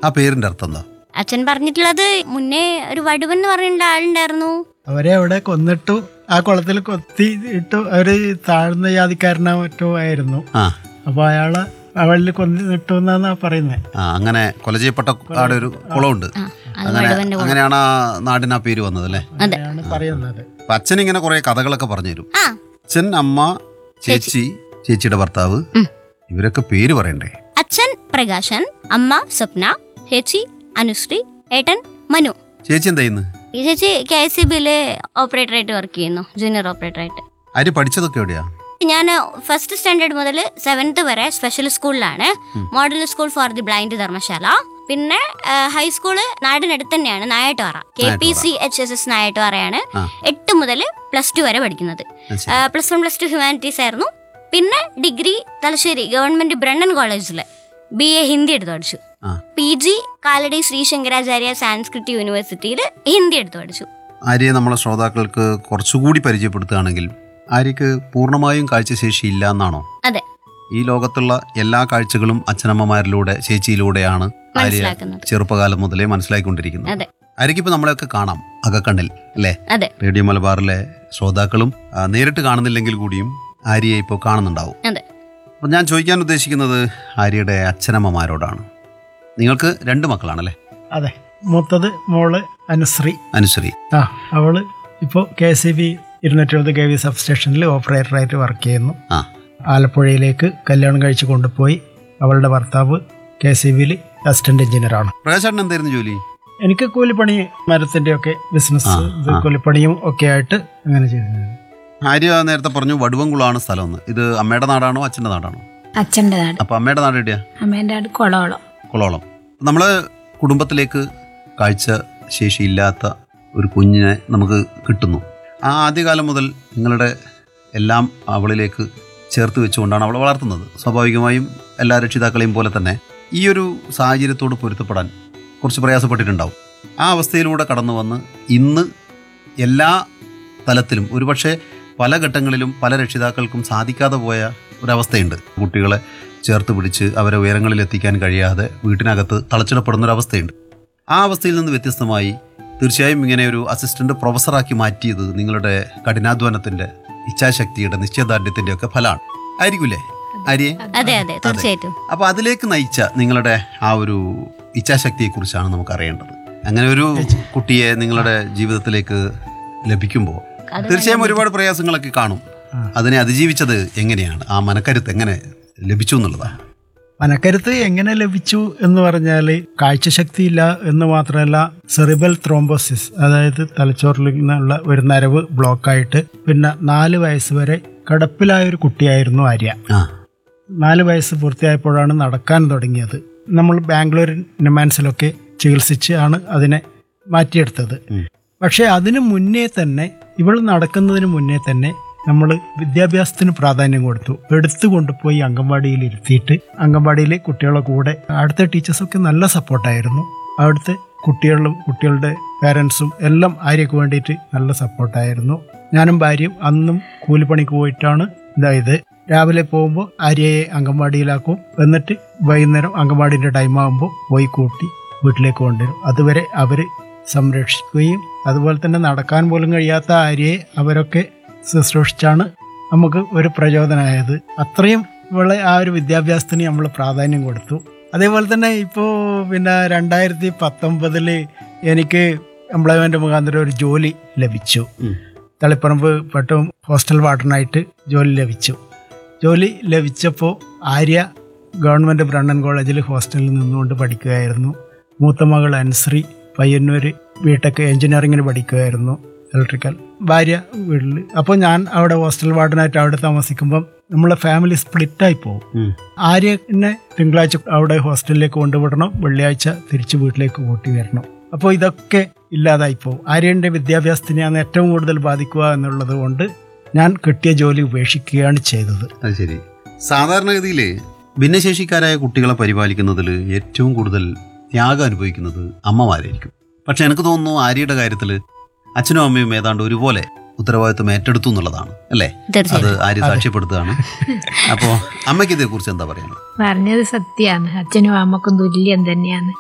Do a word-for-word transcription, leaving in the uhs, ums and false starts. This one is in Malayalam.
ആ പേരിന്റെ അർത്ഥം എന്താ? അച്ഛൻ പറഞ്ഞിട്ടുള്ളത് മുന്നേ ഒരു വടുവൻ എന്ന് പറഞ്ഞ ആളുണ്ടായിരുന്നു. അവരെ അവിടെ കൊന്നിട്ടു, ആ കുളത്തിൽ കൊത്തി ഇട്ടു. അവര് താഴ്ന്ന ജാതിക്കാരനോ മറ്റോ ആയിരുന്നു. അപ്പൊ അയാളെ അവളിൽ കൊന്നിട്ടു എന്നാ പറയുന്നത്. അങ്ങനെ കൊല ചെയ്യപ്പെട്ട അവിടെ ഒരു കുളമുണ്ട്. അങ്ങനെ അങ്ങനെയാണ് ആ നാടിന് ആ പേര് വന്നത് അല്ലേ? പറയുന്നത്. അച്ഛൻ ഇങ്ങനെ കുറെ കഥകളൊക്കെ പറഞ്ഞു തരും. അച്ഛൻ, അമ്മ, ചേച്ചി, ചേച്ചിയുടെ ഭർത്താവ്, ഇവരൊക്കെ പേര് പറയണ്ടേ? അച്ഛൻ പ്രകാശൻ, അമ്മ സ്വപ്ന, ചേച്ചി അനുശ്രീ, ഏട്ടൻ മനു. ചേച്ചി എന്താ ചെയ്യുന്നു? ചേച്ചി കെ എസ് ഇ ബിയിലെ ഓപ്പറേറ്റർ ആയിട്ട് വർക്ക് ചെയ്യുന്നു, ജൂനിയർ ഓപ്പറേറ്റർ ആയിട്ട്. ആര് പഠിച്ചതൊക്കെ എവിടെയാ? ഞാൻ ഫസ്റ്റ് സ്റ്റാൻഡേർഡ് മുതൽ സെവൻത്ത് വരെ സ്പെഷ്യൽ സ്കൂളിലാണ്, model school for the blind Dharamshala. പിന്നെ ഹൈസ്കൂള് നാടിനടുത്ത് തന്നെയാണ്, Nayattupara, K P C H S S നായാട്ടുപാറയാണ്. എട്ട് മുതൽ പ്ലസ് ടു വരെ പഠിക്കുന്നത്. Plus one plus two humanities ആയിരുന്നു. പിന്നെ ഡിഗ്രി തലശ്ശേരി ഗവൺമെന്റ് ബ്രണ്ണൻ കോളേജില് ബി എ ഹിന്ദി എടുത്ത് പഠിച്ചു. പി ജി കാലടി ശ്രീ ശങ്കരാചാര്യ സാൻസ്ക്രിറ്റ് യൂണിവേഴ്സിറ്റിയിൽ ഹിന്ദി എടുത്ത് പഠിച്ചു. ആര്യയെ നമ്മളെ ശ്രോതാക്കൾക്ക് കുറച്ചുകൂടി പരിചയപ്പെടുത്തുകയാണെങ്കിൽ, ആര്യക്ക് പൂർണ്ണമായും കാഴ്ചശേഷി ഇല്ല എന്നാണോ? അതെ. ഈ ലോകത്തുള്ള എല്ലാ കാഴ്ചകളും അച്ഛനമ്മമാരിലൂടെ, ചേച്ചിയിലൂടെയാണ് ആര്യ ചെറുപ്പകാലം മുതലേ മനസ്സിലാക്കിക്കൊണ്ടിരിക്കുന്നത്. ആര്യക്കിപ്പോ നമ്മളെയൊക്കെ കാണാം അകക്കണ്ണിൽ അല്ലേ? റേഡിയോ മലബാറിലെ ശ്രോതാക്കളും നേരിട്ട് കാണുന്നില്ലെങ്കിൽ കൂടിയും ആര്യയെ ഇപ്പോൾ കാണുന്നുണ്ടാവും. അപ്പം ഞാൻ ചോദിക്കാൻ ഉദ്ദേശിക്കുന്നത് ആര്യയുടെ അച്ഛനമ്മമാരോടാണ്. നിങ്ങൾക്ക് രണ്ട് മക്കളാണല്ലേ? അതെ. മൂത്തത് മോള് അനുശ്രീ. അനുശ്രീ ആ അവള് ഇപ്പോൾ കെ എസ് ഇ ബി ഇരുന്നൂറ്റി എഴുപത് കെ വി സബ് സ്റ്റേഷനിൽ ഓപ്പറേറ്ററായിട്ട് വർക്ക് ചെയ്യുന്നു. ആലപ്പുഴയിലേക്ക് കല്യാണം കഴിച്ച് കൊണ്ടുപോയി. അവളുടെ ഭർത്താവ് കെ എസ് ഇ ബിയിൽ അസിസ്റ്റന്റ് എഞ്ചിനീയറാണ്. പ്രകാശേട്ടൻ എന്തായിരുന്നു ജോലി? എനിക്ക് കൂലിപ്പണി, മരത്തിന്റെ ഒക്കെ ബിസിനസ്, കൂലിപ്പണിയും ഒക്കെ ആയിട്ട് അങ്ങനെ ചെയ്തു. ആര്യ നേരത്തെ പറഞ്ഞു വടുവൻകുളമാണ് സ്ഥലം. ഇത് അമ്മയുടെ നാടാണോ അച്ഛൻ്റെ നാടാണോ? അച്ഛൻ്റെ നാട്. അപ്പൊ അമ്മയുടെ നാട് എവിടെയാ? അമ്മേന്റെ നാട് കുളോളം. കുളോളം. നമ്മള് കുടുംബത്തിലേക്ക് കാഴ്ച ശേഷിയില്ലാത്ത ഒരു കുഞ്ഞിനെ നമുക്ക് കിട്ടുന്നു. ആ ആദ്യകാലം മുതൽ നിങ്ങളുടെ എല്ലാം അവളിലേക്ക് ചേർത്ത് വെച്ചുകൊണ്ടാണ് അവളെ വളർത്തുന്നത്. സ്വാഭാവികമായും എല്ലാ രക്ഷിതാക്കളെയും പോലെ തന്നെ ഈ ഒരു സാഹചര്യത്തോട് പൊരുത്തപ്പെടാൻ കുറച്ച് പ്രയാസപ്പെട്ടിട്ടുണ്ടാവും. ആ അവസ്ഥയിലൂടെ കടന്നു വന്ന് ഇന്ന് എല്ലാ തലത്തിലും ഒരുപക്ഷെ പല ഘട്ടങ്ങളിലും പല രക്ഷിതാക്കൾക്കും സാധിക്കാതെ പോയ ഒരവസ്ഥയുണ്ട്. കുട്ടികളെ ചേർത്ത് പിടിച്ച് അവരെ ഉയരങ്ങളിൽ എത്തിക്കാൻ കഴിയാതെ വീട്ടിനകത്ത് തളച്ചിടപ്പെടുന്നൊരവസ്ഥയുണ്ട്. ആ അവസ്ഥയിൽ നിന്ന് വ്യത്യസ്തമായി തീർച്ചയായും ഇങ്ങനെ ഒരു അസിസ്റ്റന്റ് പ്രൊഫസറാക്കി മാറ്റിയത് നിങ്ങളുടെ കഠിനാധ്വാനത്തിന്റെ, ഇച്ഛാശക്തിയുടെ, നിശ്ചയദാർഢ്യത്തിന്റെ ഒക്കെ ഫലമാണ് ആയിരിക്കൂലേ ആര്യെ? അതെ അതെ തീർച്ചയായിട്ടും. അപ്പൊ അതിലേക്ക് നയിച്ച നിങ്ങളുടെ ആ ഒരു ഇച്ഛാശക്തിയെ കുറിച്ചാണ് നമുക്ക് അറിയേണ്ടത്. അങ്ങനെ ഒരു കുട്ടിയെ നിങ്ങളുടെ ജീവിതത്തിലേക്ക് ലഭിക്കുമ്പോൾ തീർച്ചയായും ഒരുപാട് പ്രയാസങ്ങളൊക്കെ കാണും. അതിനെ അതിജീവിച്ചത് എങ്ങനെയാണ്? ആ മനക്കരുത്ത് എങ്ങനെ ലഭിച്ചു എന്നുള്ളതാണ്. മനക്കരുത്ത് എങ്ങനെ ലഭിച്ചു എന്ന് പറഞ്ഞാൽ, കാഴ്ചശക്തിയില്ല എന്ന് മാത്രമല്ല, സെറിബൽ ത്രോംബോസിസ്, അതായത് തലച്ചോറിൽ നിന്നുള്ള ഒരു നരവ് ബ്ലോക്കായിട്ട് പിന്നെ നാല് വയസ്സ് വരെ കിടപ്പിലായൊരു കുട്ടിയായിരുന്നു ആര്യ. നാല് വയസ്സ് പൂർത്തിയായപ്പോഴാണ് നടക്കാൻ തുടങ്ങിയത്. നമ്മൾ ബാംഗ്ലൂർ നിമാൻസിലൊക്കെ ചികിത്സിച്ച് ആണ് അതിനെ മാറ്റിയെടുത്തത്. പക്ഷെ അതിനു മുന്നേ തന്നെ, ഇവൾ നടക്കുന്നതിന് മുന്നേ തന്നെ നമ്മൾ വിദ്യാഭ്യാസത്തിന് പ്രാധാന്യം കൊടുത്തു. എടുത്തു കൊണ്ടുപോയി അംഗൻവാടിയിൽ ഇരുത്തിയിട്ട് അംഗൻവാടിയിലെ കുട്ടികളുടെ കൂടെ അവിടുത്തെ ടീച്ചേഴ്സൊക്കെ നല്ല സപ്പോർട്ടായിരുന്നു. അവിടുത്തെ കുട്ടികളും കുട്ടികളുടെ പേരൻസും എല്ലാം ആര്യക്ക് വേണ്ടിയിട്ട് നല്ല സപ്പോർട്ടായിരുന്നു. ഞാനും ഭാര്യയും അന്നും കൂലിപ്പണിക്ക് പോയിട്ടാണ് ഇതായത്. രാവിലെ പോകുമ്പോൾ ആര്യയെ അംഗൻവാടിയിലാക്കും, എന്നിട്ട് വൈകുന്നേരം അംഗൻവാടിൻ്റെ ടൈം ആകുമ്പോൾ പോയി കൂട്ടി വീട്ടിലേക്ക് കൊണ്ടുവരും. അതുവരെ അവർ സംരക്ഷിക്കുകയും അതുപോലെ തന്നെ നടക്കാൻ പോലും കഴിയാത്ത ആര്യയെ അവരൊക്കെ ശുശ്രൂഷിച്ചാണ് നമുക്ക് ഒരു പ്രചോദനമായത്. അത്രയും ഇവളെ ആ ഒരു വിദ്യാഭ്യാസത്തിന് നമ്മൾ പ്രാധാന്യം കൊടുത്തു. അതേപോലെ തന്നെ ഇപ്പോൾ പിന്നെ രണ്ടായിരത്തി പത്തൊമ്പതില് എനിക്ക് എംപ്ലോയ്മെന്റ് മുഖാന്തരം ഒരു ജോലി ലഭിച്ചു. തളിപ്പറമ്പ് പട്ടും ഹോസ്റ്റൽ വാർഡനായിട്ട് ജോലി ലഭിച്ചു. ജോലി ലഭിച്ചപ്പോൾ ആര്യ ഗവൺമെന്റ് ബ്രണ്ണൻ കോളേജിൽ ഹോസ്റ്റലിൽ നിന്നുകൊണ്ട് പഠിക്കുകയായിരുന്നു. മൂത്ത മകൾ അനുശ്രീ പയ്യന്നൂർ ബിടെക് എഞ്ചിനീയറിങ്ങിന് പഠിക്കുകയായിരുന്നു, ഇലക്ട്രിക്കൽ. ഭാര്യ വീട്ടിൽ. അപ്പോൾ ഞാൻ അവിടെ ഹോസ്റ്റൽ വാർഡനായിട്ട് അവിടെ താമസിക്കുമ്പം നമ്മളെ ഫാമിലി സ്പ്ലിറ്റായി പോകും. ആര്യനെ തിങ്കളാഴ്ച അവിടെ ഹോസ്റ്റലിലേക്ക് കൊണ്ടുവിടണം, വെള്ളിയാഴ്ച തിരിച്ച് വീട്ടിലേക്ക് കൂട്ടി വരണം. അപ്പോൾ ഇതൊക്കെ ഇല്ലാതായി പോകും. ആര്യൻ്റെ വിദ്യാഭ്യാസത്തിനെയാണ് ഏറ്റവും കൂടുതൽ ബാധിക്കുക എന്നുള്ളത് കൊണ്ട് ഞാൻ കിട്ടിയ ജോലി ഉപേക്ഷിക്കുകയാണ് ചെയ്തത്. അത് ശരി. സാധാരണഗതിയിൽ ഭിന്നശേഷിക്കാരായ കുട്ടികളെ പരിപാലിക്കുന്നതിൽ ഏറ്റവും കൂടുതൽ ത്യാഗം അനുഭവിക്കുന്നത് അമ്മമാരായിരിക്കും. പക്ഷെ എനിക്ക് തോന്നുന്നു ആര്യയുടെ കാര്യത്തിൽ അച്ഛനും അമ്മയും ഏതാണ്ട് ഒരുപോലെ ഉത്തരവാദിത്വം ഏറ്റെടുത്തു എന്നുള്ളതാണ് അല്ലേ? അത് ആര്യ സാക്ഷ്യപ്പെടുത്തുകയാണ്. അപ്പോൾ അമ്മയ്ക്ക് ഇതേ കുറിച്ച് എന്താ പറയുന്നത്? പറഞ്ഞത് സത്യമാണ്. അച്ഛനും അമ്മക്കും തുല്യം തന്നെയാണ്.